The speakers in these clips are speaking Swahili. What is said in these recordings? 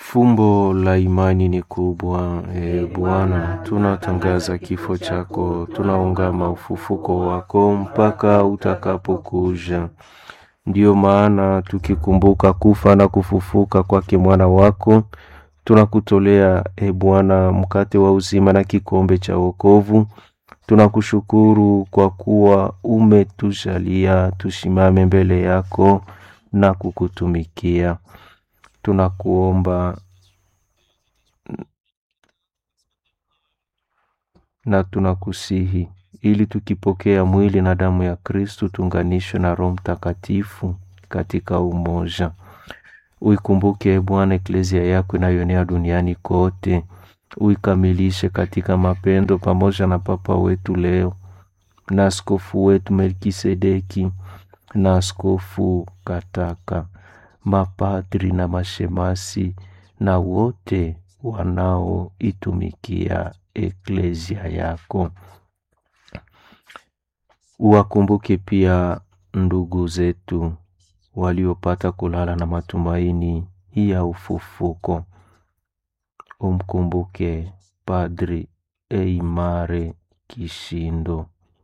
Fumbo la imani ni kubwa, Bwana, tunatangaza kifo chako, tunaungama ufufuko wako mpaka utakapokuja. Ndiyo maana tukikumbuka kufa na kufufuka kwake mwana wako, tunakutolea Bwana mkate wa uzima na kikombe cha wokovu. Tunakushukuru kwa kuwa umetujalia tusimame mbele yako na kukutumikia. Tunakuomba na tunakusihi ili tukipokea mwili na damu ya Kristo tuunganishwe na Roho Mtakatifu katika umoja. Uikumbuke Bwana eklezia yako inayoenea duniani kote, uikamilishe katika mapendo pamoja na Papa wetu Leo na askofu wetu Melkisedeki na askofu Kataka, mapadri na mashemasi na wote wanaoitumikia eklezia yako. Uwakumbuke pia ndugu zetu waliopata kulala na matumaini ya ufufuko. Umkumbuke Padri Eimare Kishindo,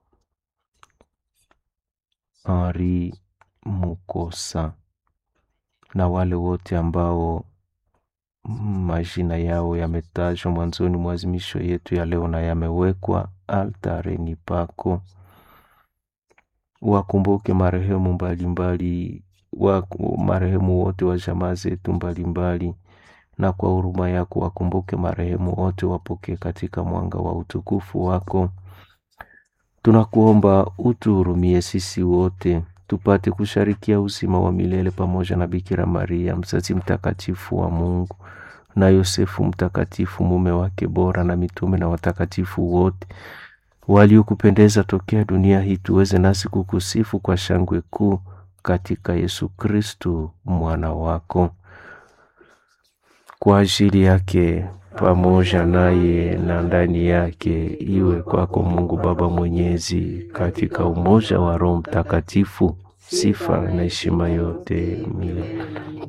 Henri Mukosa na wale wote ambao majina yao yametajwa mwanzoni mwa azimisho yetu ya leo na yamewekwa altareni pako. Wakumbuke marehemu mbalimbali, marehemu wote wa jamaa zetu mbalimbali, na kwa huruma yako wakumbuke marehemu wote, wapokee katika mwanga wa utukufu wako. Tunakuomba utuhurumie sisi wote tupate kusharikia uzima wa milele pamoja na Bikira Maria mzazi mtakatifu wa Mungu, na Yosefu mtakatifu mume wake bora, na mitume na watakatifu wote waliokupendeza tokea dunia hii, tuweze nasi kukusifu kwa shangwe kuu katika Yesu Kristo mwana wako. Kwa ajili yake pamoja naye na ndani yake, iwe kwako Mungu Baba Mwenyezi, katika umoja wa Roho Mtakatifu, sifa na heshima yote milele.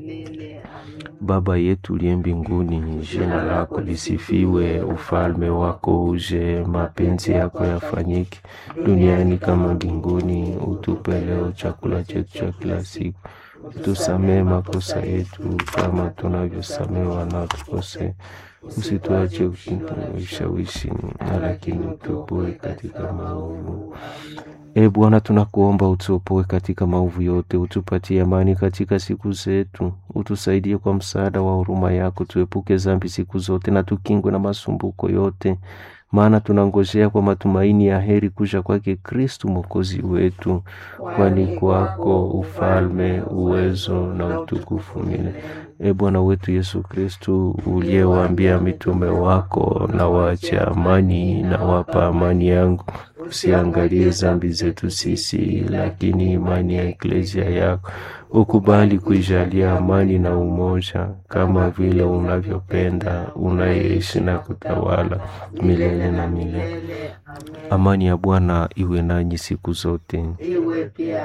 Baba yetu uliye mbinguni, jina lako lisifiwe, ufalme wako uje, mapenzi yako yafanyike duniani kama mbinguni. Utupe leo chakula chetu cha kila siku. Tusamehe makosa yetu kama tunavyosamehe wanaotukosea. Usituache ushawishi, lakini utuopoe katika maovu. Bwana, tunakuomba utuopoe katika maovu yote, utupatie amani katika siku zetu, utusaidie kwa msaada wa huruma yako, tuepuke dhambi siku zote na tukingwe na masumbuko yote, maana tunangojea kwa matumaini ya heri kuja kwake Kristo Mwokozi wetu. Kwani kwako ufalme, uwezo na utukufu milele. Bwana wetu Yesu Kristo, uliyewaambia mitume wako, na waache amani na wapa amani yangu, usiangalie dhambi zetu sisi, lakini imani ya eklezia yako. Ukubali kuijalia amani na umoja, kama vile unavyopenda, unaishi na kutawala milele na milele. Amani ya Bwana iwe nanyi siku zote.